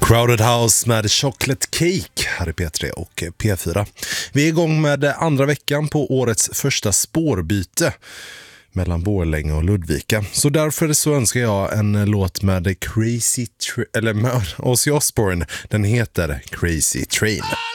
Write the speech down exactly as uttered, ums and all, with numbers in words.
Crowded House med Chocolate Cake här i P tre och P fyra. Vi är igång med andra veckan på årets första spårbyte mellan Borlänge och Ludvika. Så därför så önskar jag en låt med Crazy Tra- eller med Ozzy Osbourne. Den heter Crazy Train.